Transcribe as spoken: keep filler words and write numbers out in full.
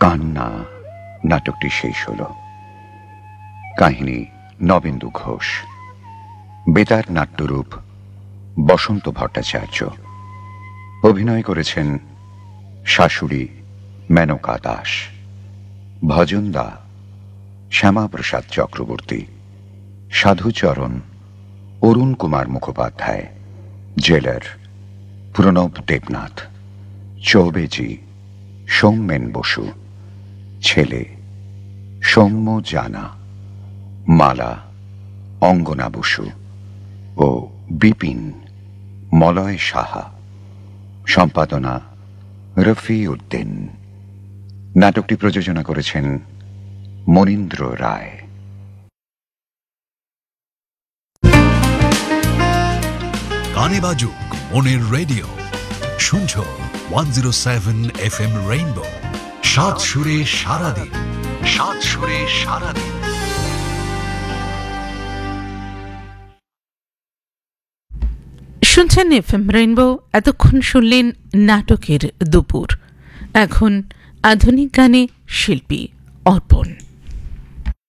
কান্না নাটকটি শেষ হল। কাহিনী নবেন্দু ঘোষ, বেতার নাট্যরূপ বসন্ত ভট্টাচার্য, অভিনয় করেছেন শাশুড়ি মেনকা দাস, ভজনদা শ্যামাপ্রসাদ চক্রবর্তী, সাধুচরণ অরুণ কুমার মুখোপাধ্যায়, জেলার প্রণব দেবনাথ, চৌবেজি সৌমেন বসু, ছেলে সৌম্য জানা, মালা অঙ্গনা বসু ও বিপিন মলয় সাহা। সম্পাদনা রফি উদ্দিন। নাটকটি প্রযোজনা করেছেন মনীন্দ্র রায়। গানে বাজুক মনের রেডিও, শুনছ one zero seven F M rainbow. সাত সুরে সারাদিন, সাত সুরে সারাদিন। শুনছেন এফ এম রেইনবো। এতক্ষণ শুনলেন নাটকের দুপুর। এখন আধুনিক গানে শিল্পী অর্পণ।